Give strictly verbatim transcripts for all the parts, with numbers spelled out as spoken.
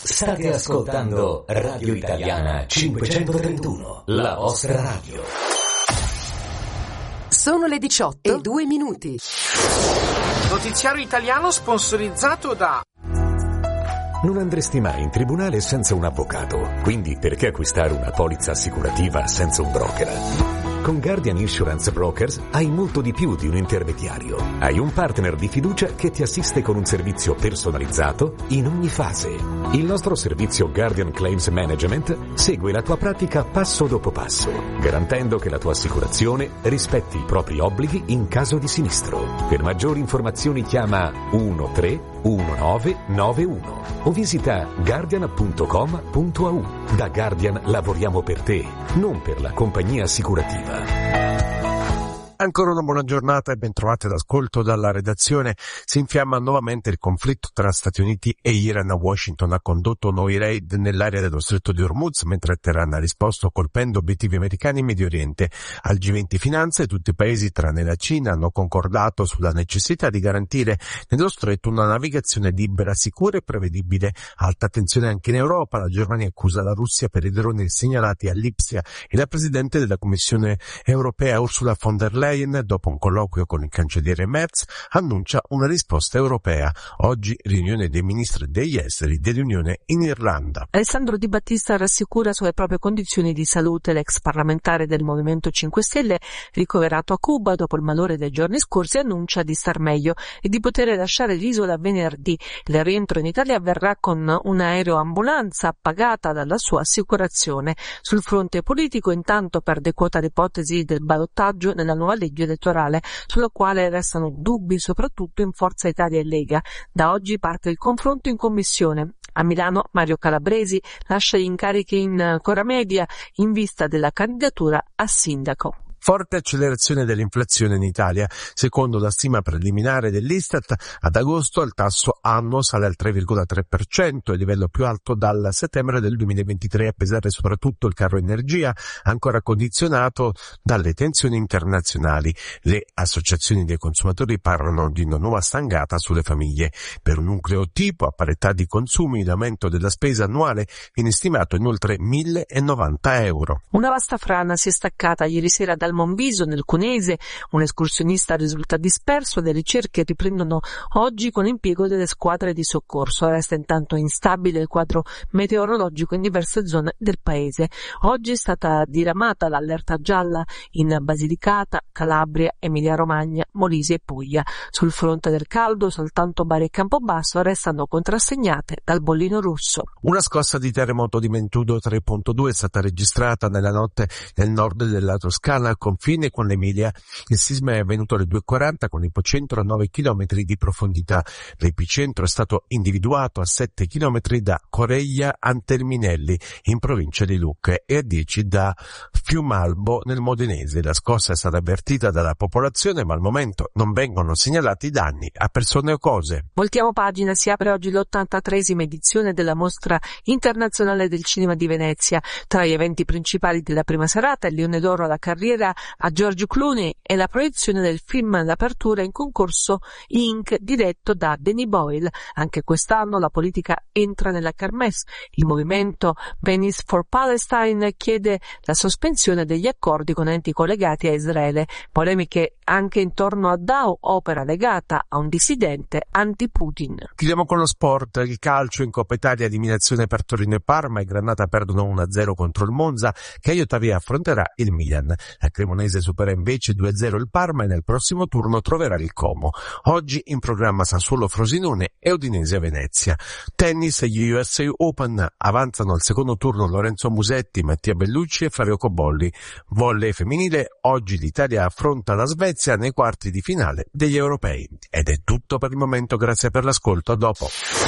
State ascoltando Radio Italiana cinquecentotrentuno, la vostra radio. Sono le diciotto e due minuti. Notiziario italiano sponsorizzato da... Non andresti mai in tribunale senza un avvocato, quindi perché acquistare una polizza assicurativa senza un broker? Con Guardian Insurance Brokers hai molto di più di un intermediario. Hai un partner di fiducia che ti assiste con un servizio personalizzato in ogni fase. Il nostro servizio Guardian Claims Management segue la tua pratica passo dopo passo, garantendo che la tua assicurazione rispetti i propri obblighi in caso di sinistro. Per maggiori informazioni chiama uno tre uno nove nove uno o visita guardian punto com punto a u. Da Guardian lavoriamo per te, non per la compagnia assicurativa. Ancora una buona giornata e ben trovate all'ascolto dalla redazione. Si infiamma nuovamente il conflitto tra Stati Uniti e Iran. Washington ha condotto nuovi raid nell'area dello stretto di Hormuz, mentre Teheran ha risposto colpendo obiettivi americani in Medio Oriente. Al G venti Finanze tutti i paesi tranne la Cina hanno concordato sulla necessità di garantire nello stretto una navigazione libera, sicura e prevedibile. Alta tensione anche in Europa. La Germania accusa la Russia per i droni segnalati all'Ipsia e la Presidente della Commissione Europea Ursula von der Leyen, dopo un colloquio con il cancelliere Merz, annuncia una risposta europea. Oggi riunione dei ministri degli esteri dell'Unione in Irlanda. Alessandro Di Battista rassicura sulle proprie condizioni di salute. L'ex parlamentare del Movimento cinque Stelle, ricoverato a Cuba dopo il malore dei giorni scorsi, annuncia di star meglio e di poter lasciare l'isola venerdì. Il rientro in Italia avverrà con un'aeroambulanza pagata dalla sua assicurazione. Sul fronte politico, intanto, perde quota l'ipotesi del ballottaggio nella nuova legge elettorale, sulla quale restano dubbi soprattutto in Forza Italia e Lega. Da oggi parte il confronto in commissione. A Milano Mario Calabresi lascia gli incarichi in Cora Media in vista della candidatura a sindaco. Forte accelerazione dell'inflazione in Italia. Secondo la stima preliminare dell'Istat, ad agosto il tasso annuo sale al tre virgola tre per cento, il livello più alto dal settembre del duemilaventitré, a pesare soprattutto il caro energia, ancora condizionato dalle tensioni internazionali. Le associazioni dei consumatori parlano di una nuova stangata sulle famiglie. Per un nucleo tipo, a parità di consumi, l'aumento della spesa annuale viene stimato in oltre millenovanta euro. Una vasta frana si è staccata ieri sera dal Monviso, nel Cuneese. Un escursionista risulta disperso. Le ricerche riprendono oggi con l'impiego delle squadre di soccorso. Resta intanto instabile il quadro meteorologico in diverse zone del paese. Oggi è stata diramata l'allerta gialla in Basilicata, Calabria, Emilia-Romagna, Molise e Puglia. Sul fronte del caldo, soltanto Bari e Campobasso restano contrassegnate dal bollino rosso. Una scossa di terremoto di magnitudo tre virgola due è stata registrata nella notte nel nord della Toscana, al confine con l'Emilia. Il sisma è avvenuto alle due e quaranta con ipocentro a nove chilometri di profondità. L'epicentro è stato individuato a sette chilometri da Coreglia Anterminelli, in provincia di Lucca, e a dieci da Fiumalbo, nel Modenese. La scossa è stata avvertita dalla popolazione, ma al momento non vengono segnalati danni a persone o cose. Voltiamo pagina. Si apre oggi l'ottantatreesima edizione della Mostra Internazionale del Cinema di Venezia. Tra gli eventi principali della prima serata, il Leone d'Oro alla carriera a George Clooney e la proiezione del film d'apertura in concorso Inc, diretto da Danny Boyle. Anche quest'anno la politica entra nella kermesse. Il movimento Venice for Palestine chiede la sospensione degli accordi con enti collegati a Israele. Polemiche anche intorno a Dow, opera legata a un dissidente anti-Putin. Chiudiamo con lo sport. Il calcio in Coppa Italia, eliminazione per Torino e Parma. I Granata perdono uno a zero contro il Monza, che a Ottavia affronterà il Milan. La Cremonese supera invece due a zero il Parma e nel prossimo turno troverà il Como. Oggi in programma Sassuolo Frosinone e Udinese a Venezia. Tennis, gli U S A Open, avanzano al secondo turno Lorenzo Musetti, Mattia Bellucci e Flavio Cobolli. Volley femminile, oggi l'Italia affronta la Svezia nei quarti di finale degli europei. Ed è tutto per il momento, grazie per l'ascolto, a dopo.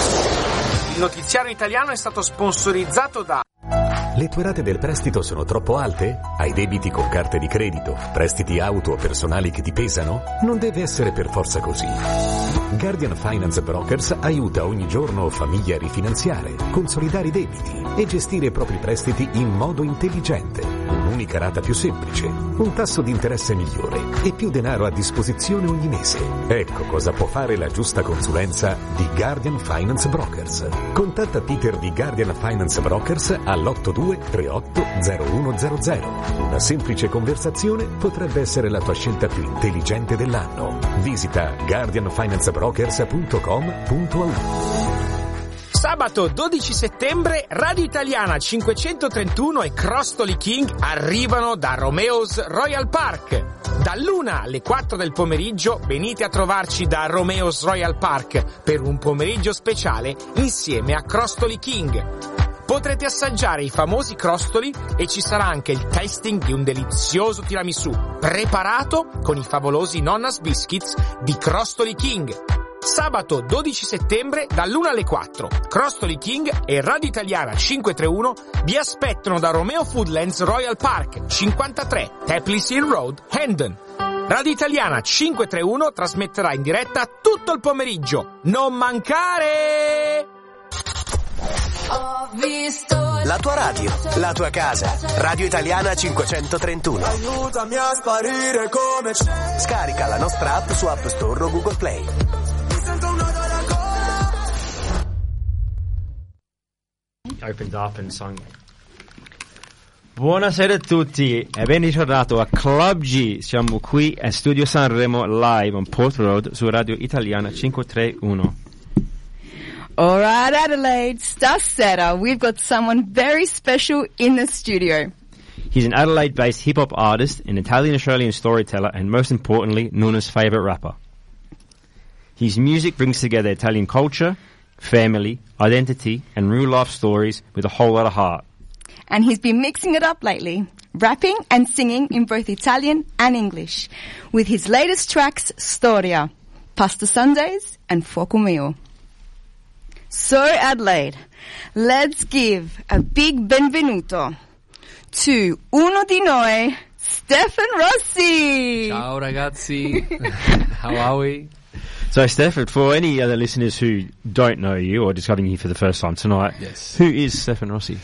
Il notiziario italiano è stato sponsorizzato da... Le tue rate del prestito sono troppo alte? Hai debiti con carte di credito, prestiti auto o personali che ti pesano? Non deve essere per forza così. Guardian Finance Brokers aiuta ogni giorno famiglie a rifinanziare, consolidare i debiti e gestire i propri prestiti in modo intelligente. Un un'unica rata più semplice, un tasso di interesse migliore e più denaro a disposizione ogni mese. Ecco cosa può fare la giusta consulenza di Guardian Finance Brokers. Contatta Peter di Guardian Finance Brokers all'otto due tre otto zero uno zero zero. Una semplice conversazione potrebbe essere la tua scelta più intelligente dell'anno. Visita guardian finance brokers punto com punto a u. Sabato dodici settembre Radio Italiana cinquecentotrentuno e Crostoli King arrivano da Romeo's Royal Park. Dall'una alle quattro del pomeriggio venite a trovarci da Romeo's Royal Park per un pomeriggio speciale insieme a Crostoli King. Potrete assaggiare i famosi crostoli e ci sarà anche il tasting di un delizioso tiramisù preparato con i favolosi Nonna's Biscuits di Crostoli King. Sabato dodici settembre dall'una alle quattro. Crostoli King e Radio Italiana cinquecentotrentuno vi aspettano da Romeo Foodlands Royal Park, cinquantatré Tapley Hill Road, Hendon. Radio Italiana cinquecentotrentuno trasmetterà in diretta tutto il pomeriggio. Non mancare! La tua radio, la tua casa. Radio Italiana cinquecentotrentuno. Aiutami a sparire come c'è. Scarica la nostra app su App Store o Google Play. Opened up and sung. Buonasera a tutti e ben ritornato a Club G. Siamo qui a Studio Sanremo live on Port Road su Radio Italiana cinquecentotrentuno. All right, Adelaide, stasera, we've got someone very special in the studio. He's an Adelaide-based hip-hop artist, an Italian-Australian storyteller, and most importantly, Nuna's favourite rapper. His music brings together Italian culture, family, identity, and real-life stories with a whole lot of heart. And he's been mixing it up lately, rapping and singing in both Italian and English, with his latest tracks, Storia, Pasta Sundays, and Fuoco Mio. So, Adelaide, let's give a big benvenuto to uno di noi, Stefan Rossi. Ciao ragazzi, how are we? So, Stefan, for any other listeners who don't know you or discovering you for the first time tonight, yes. Who is Stefan Rossi?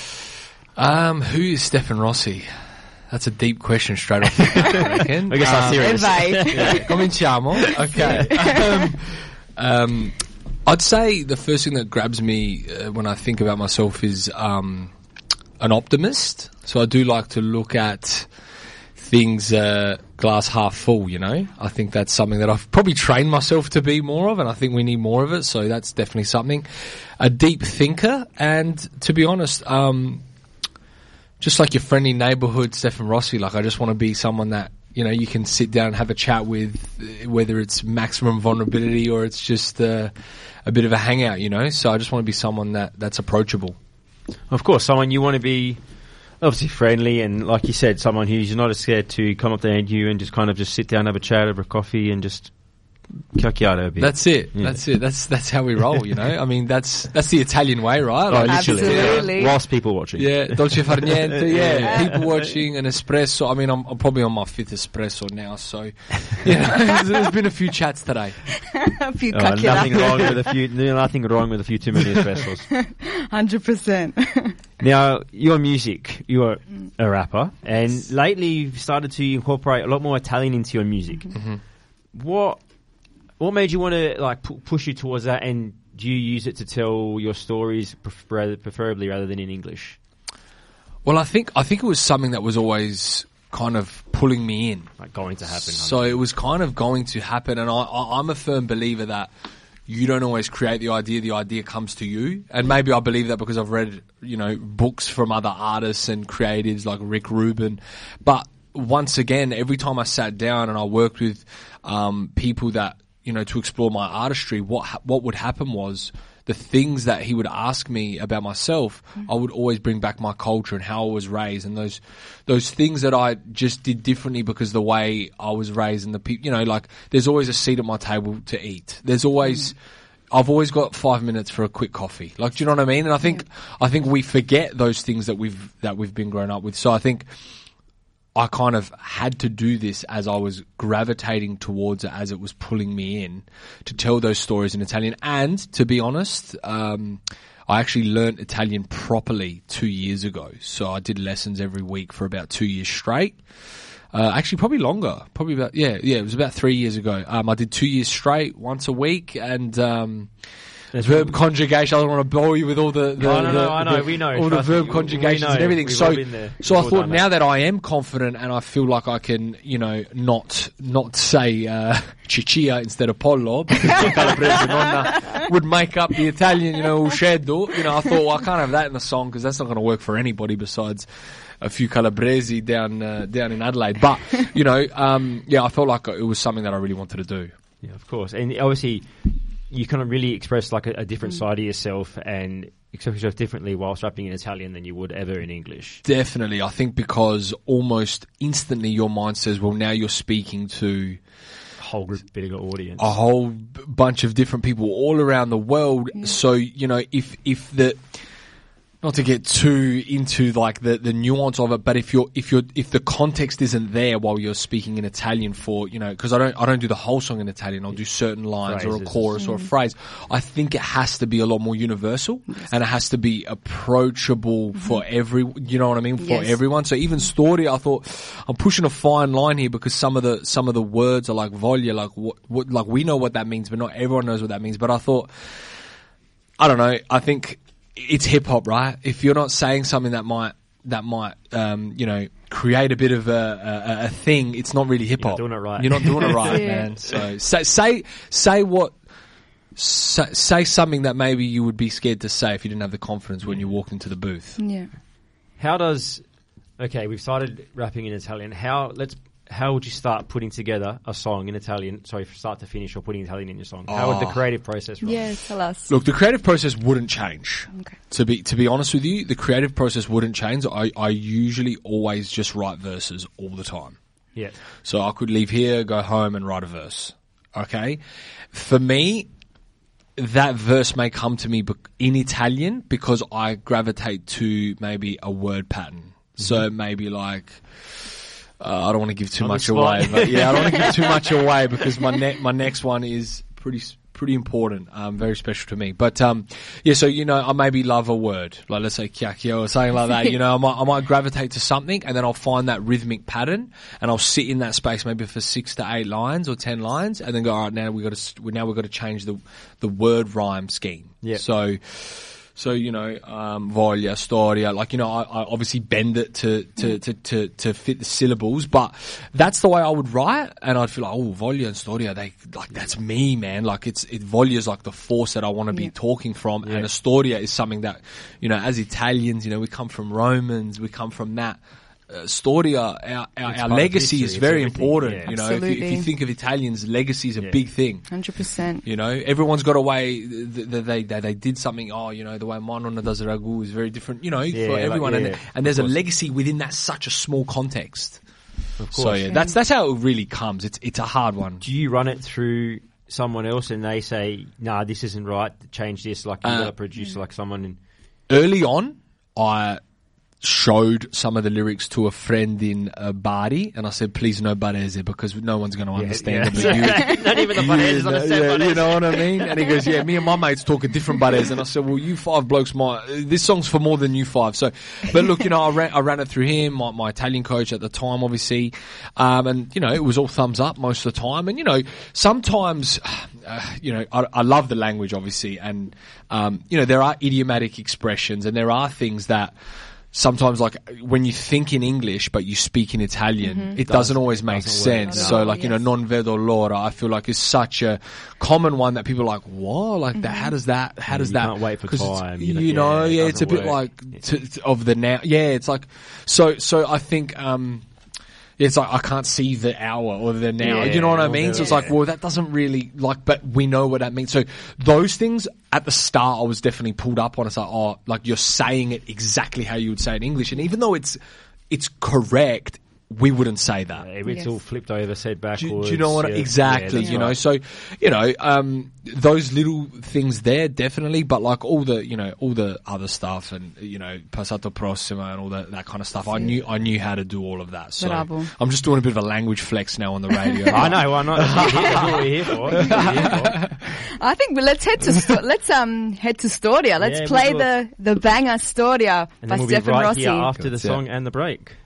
Um, who is Stefan Rossi? That's a deep question straight off the bat, I reckon. I guess I'm serious. Yeah, cominciamo. Okay. um, um, I'd say the first thing that grabs me uh, when I think about myself is um, an optimist. So I do like to look at things uh, glass half full, you know. I think that's something that I've probably trained myself to be more of, and I think we need more of it, so that's definitely something. A deep thinker, and to be honest, um, just like your friendly neighbourhood Stefan Rossi, like I just want to be someone that, you know, you can sit down and have a chat with, whether it's maximum vulnerability or it's just uh, a bit of a hangout, you know. So I just want to be someone that, that's approachable. Of course, someone you want to be obviously friendly and, like you said, someone who's not as scared to come up there and you and just kind of just sit down, have a chat over a coffee and just cacchiare a bit. That's it. Yeah. That's it. That's that's how we roll, you know. I mean, that's that's the Italian way, right? Like, oh, literally. Absolutely. Yeah. Whilst people watching. Yeah, dolce far niente. Yeah, Yeah. people watching, an espresso. I mean, I'm, I'm probably on my fifth espresso now, so you know, there's been a few chats today. A few Oh, nothing wrong cacchiere. with a few. Nothing wrong with a few too many espressos. one hundred percent. Now, your music, you're a rapper, and lately you've started to incorporate a lot more Italian into your music. Mm-hmm. What what made you want to like pu- push you towards that, and do you use it to tell your stories prefer- preferably rather than in English? Well, I think I think it was something that was always kind of pulling me in, like going to happen. So it was kind of going to happen, and I, I, I'm a firm believer that you don't always create the idea; the idea comes to you. And maybe I believe that because I've read, you know, books from other artists and creatives like Rick Rubin. But once again, every time I sat down and I worked with um, people that, you know, to explore my artistry, what ha- what would happen was the things that he would ask me about myself, mm-hmm. I would always bring back my culture and how I was raised, and those those things that I just did differently because the way I was raised and the people, you know, like there's always a seat at my table to eat. There's always, mm-hmm. I've always got five minutes for a quick coffee. Like, do you know what I mean? And I think yeah. I think we forget those things that we've that we've been grown up with. So I think I kind of had to do this as I was gravitating towards it, as it was pulling me in to tell those stories in Italian. And to be honest, um, I actually learnt Italian properly two years ago. So I did lessons every week for about two years straight. Uh, actually, probably longer. Probably about, yeah, yeah, it was about three years ago. Um, I did two years straight, once a week, and, um, There's verb conjugation. I don't want to bore you with all the, the, No, no, the, no, I know, the- we know, all the trust verb me, we- conjugations we know. and everything. We've So, all been there. so I We've all thought done now that. that I am confident and I feel like I can, you know, not not say uh, ciccia instead of pollo, because the Calabrese nonna would make up the Italian, you know, uscendo. You know, I thought, well, I can't have that in the song because that's not going to work for anybody besides a few Calabrese down uh, down in Adelaide. But you know, um, yeah, I felt like it was something that I really wanted to do. Yeah, of course. And obviously, you kind of really express like a, a different side of yourself and express yourself differently whilst rapping in Italian than you would ever in English. Definitely. I think because almost instantly your mind says, well, now you're speaking to A whole group, bigger audience. a whole b- bunch of different people all around the world. So, you know, if, if the, not to get too into like the, the nuance of it, but if you're, if you're, if the context isn't there while you're speaking in Italian for, you know, cause I don't, I don't do the whole song in Italian. I'll do certain lines or a Phrases. chorus or a phrase. I think it has to be a lot more universal and it has to be approachable for every, you know what I mean? For Yes. everyone. So even story, I thought I'm pushing a fine line here because some of the, some of the words are like voglia, like what, what, like we know what that means, but not everyone knows what that means. But I thought, I don't know, I think, it's hip hop, right? If you're not saying something that might that might um, you know create a bit of a, a, a thing, it's not really hip hop. You're not doing it right. You're not doing it right, Yeah. man. So say say say what say, say something that maybe you would be scared to say if you didn't have the confidence when you walked into the booth. Yeah. How does, okay, we've started rapping in Italian. How, let's, how would you start putting together a song in Italian, sorry, from start to finish, or putting Italian in your song? How would the Oh. creative process run? Yeah, tell us. Look, the creative process wouldn't change. Okay. To be to be honest with you, the creative process wouldn't change. I, I usually always just write verses all the time. Yeah. So I could leave here, go home and write a verse. Okay? For me, that verse may come to me bec- in Italian because I gravitate to maybe a word pattern. So maybe like, uh, I don't want to give too On the much spot. away, but yeah, I don't want to give too much away because my ne- my next one is pretty s- pretty important, um, very special to me. But um, yeah, so you know, I maybe love a word, like let's say chiacchio or something like that. You know, I might I might gravitate to something, and then I'll find that rhythmic pattern, and I'll sit in that space maybe for six to eight lines or ten lines, and then go, all right, now we got to now we've got to change the the word rhyme scheme. Yeah. So. So, you know, um, voglia, storia, like, you know, I, I obviously bend it to, to, to, to, to fit the syllables, but that's the way I would write, and I'd feel like, oh, voglia and storia, they, like, that's me, man. Like, it's, it, voglia is like the force that I want to be Yeah. talking from, and a storia is something that, you know, as Italians, you know, we come from Romans, we come from that. Uh, storia, our, our, It's our part of legacy history, is it's very everything, important, yeah. you know, if you, if you Absolutely. think of Italians, legacy is a Yeah. big thing. one hundred percent. You know, everyone's got a way that they, they they did something. Oh, you know, the way my nonna does ragu is very different. You know, Yeah, for like, everyone, yeah, and, yeah, and there's a of course. legacy within that such a small context. Of course. So yeah, that's that's how it really comes. It's it's a hard one. Do you run it through someone else and they say, nah, this isn't right, change this, like you Uh, got a producer, like someone in... Early on, I showed some of the lyrics to a friend in uh, Bari, and I said, please no barese, because no one's going to understand it. But you, Not even the you, barese know, understand yeah, barese. you know what I mean? And he goes, yeah, me and my mates talk a different barese. And I said, well, you five blokes might, this song's for more than you five. So, but look, you know, I ran, I ran it through him, my, my Italian coach at the time, obviously. Um, and, you know, it was all thumbs up most of the time. And, you know, sometimes, uh, you know, I, I love the language, obviously. And, um, you know, there are idiomatic expressions and there are things that, sometimes, like, when you think in English but you speak in Italian, Mm-hmm. it doesn't always make doesn't work, sense. no. So, like, you know, Yes. non vedo l'ora, I feel like is such a common one that people are like, what? Like, Mm-hmm. that, how does that, how Yeah, does you that? can't wait for 'cause it's- time, You, you know, know, yeah, yeah, it it's a bit doesn't like, work. to, to- of the now. Yeah, it's like, so, so I think, um, it's like, I can't see the hour or the now. Yeah, you know what I or mean? the- So it's like, well, that doesn't really, like, but we know what that means. So those things at the start, I was definitely pulled up on. It's like, oh, like you're saying it exactly how you would say it in English. And even though it's, it's correct, we wouldn't say that. Yeah, it's Yes. all flipped over, said backwards. Do, do you know what? yeah, exactly. yeah, you know, right. so you know, um, those little things there definitely, but like all the, you know, all the other stuff, and you know, passato prossimo and all that that kind of stuff. I knew I knew how to do all of that. So Bravo. I'm just doing a bit of a language flex now on the radio. I know, why not? That's what we're here for. That's what we're here for. I think well, let's head to sto- let's um head to Storia. Let's Yeah, play we'll- the the banger Storia And by then we'll be Stefan right Rossi. here after the Good, yeah. song and the break.